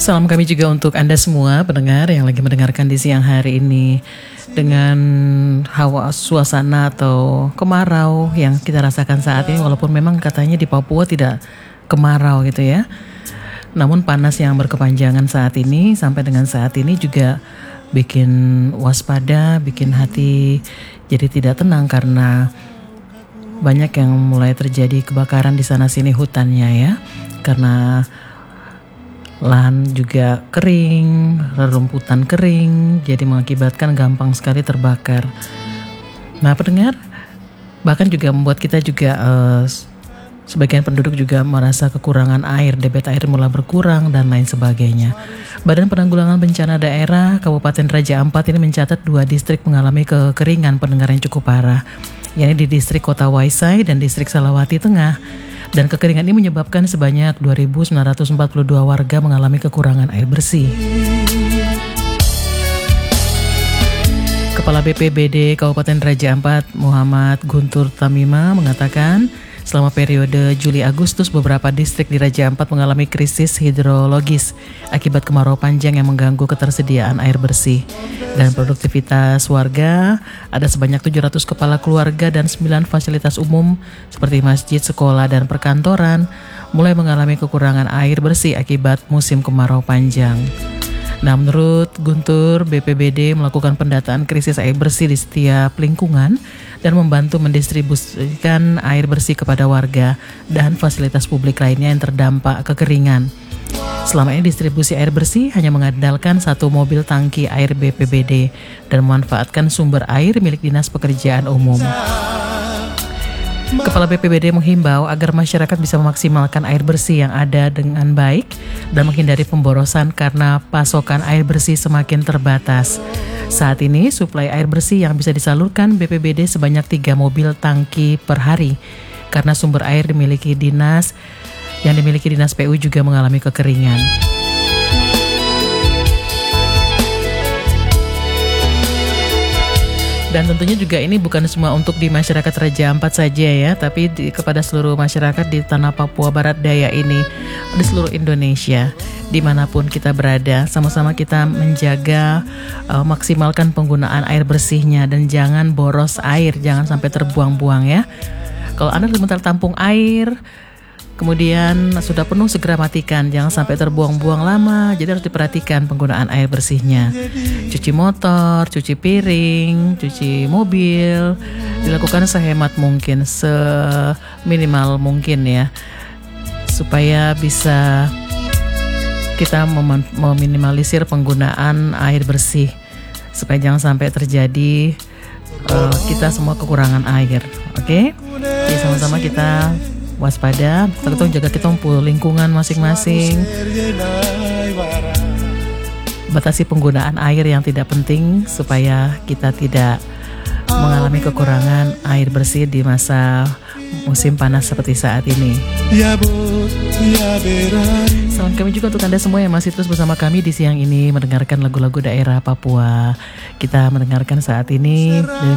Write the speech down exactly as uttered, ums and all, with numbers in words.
Salam kami juga untuk Anda semua pendengar yang lagi mendengarkan di siang hari ini. Dengan hawa suasana atau kemarau yang kita rasakan saat ini, walaupun memang katanya di Papua tidak kemarau gitu ya, namun panas yang berkepanjangan saat ini sampai dengan saat ini juga bikin waspada, bikin hati jadi tidak tenang karena banyak yang mulai terjadi kebakaran di sana sini hutannya ya, karena lahan juga kering, rerumputan kering, jadi mengakibatkan gampang sekali terbakar. Nah pendengar, bahkan juga membuat kita juga uh, sebagian penduduk juga merasa kekurangan air, debit air mulai berkurang dan lain sebagainya. Badan Penanggulangan Bencana Daerah Kabupaten Raja Ampat ini mencatat dua distrik mengalami kekeringan pendengar yang cukup parah, yakni di distrik Kota Waisai dan distrik Salawati Tengah. Dan kekeringan ini menyebabkan sebanyak dua ribu sembilan ratus empat puluh dua warga mengalami kekurangan air bersih. Kepala B P B D Kabupaten Raja Ampat Muhammad Guntur Tamima mengatakan selama periode Juli-Agustus beberapa distrik di Raja Ampat mengalami krisis hidrologis akibat kemarau panjang yang mengganggu ketersediaan air bersih. Dan produktivitas warga ada sebanyak tujuh ratus kepala keluarga dan sembilan fasilitas umum seperti masjid, sekolah, dan perkantoran mulai mengalami kekurangan air bersih akibat musim kemarau panjang. Nah, menurut Guntur, B P B D melakukan pendataan krisis air bersih di setiap lingkungan dan membantu mendistribusikan air bersih kepada warga dan fasilitas publik lainnya yang terdampak kekeringan. Selama ini distribusi air bersih hanya mengandalkan satu mobil tangki air B P B D dan memanfaatkan sumber air milik Dinas Pekerjaan Umum. Kepala B P B D menghimbau agar masyarakat bisa memaksimalkan air bersih yang ada dengan baik dan menghindari pemborosan karena pasokan air bersih semakin terbatas. Saat ini suplai air bersih yang bisa disalurkan B P B D sebanyak tiga mobil tangki per hari karena sumber air dimiliki dinas yang dimiliki Dinas P U juga mengalami kekeringan. Dan tentunya juga ini bukan semua untuk di masyarakat Raja Ampat saja ya, tapi di, kepada seluruh masyarakat di tanah Papua Barat Daya ini, di seluruh Indonesia, dimanapun kita berada, sama-sama kita menjaga, uh, maksimalkan penggunaan air bersihnya dan jangan boros air, jangan sampai terbuang-buang ya. Kalau Anda sebentar tampung air, kemudian sudah penuh segera matikan, jangan sampai terbuang-buang lama. Jadi harus diperhatikan penggunaan air bersihnya. Cuci motor, cuci piring, cuci mobil, dilakukan sehemat mungkin, seminimal mungkin ya, supaya bisa kita mem- meminimalisir penggunaan air bersih, supaya jangan sampai terjadi uh, kita semua kekurangan air. Oke, okay? Jadi sama-sama kita waspada, kita jaga kita lingkungan masing-masing, batasi penggunaan air yang tidak penting supaya kita tidak mengalami kekurangan air bersih di masa musim panas seperti saat ini. Salam kami juga untuk Anda semua yang masih terus bersama kami di siang ini mendengarkan lagu-lagu daerah Papua. Kita mendengarkan saat ini